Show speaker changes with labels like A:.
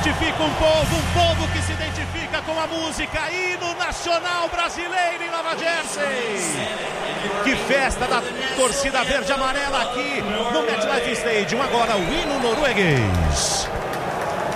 A: identifica um povo que se identifica com a música, hino nacional brasileiro em Nova Jersey. Que festa da torcida verde e amarela aqui no MetLife Stadium. Agora o hino norueguês.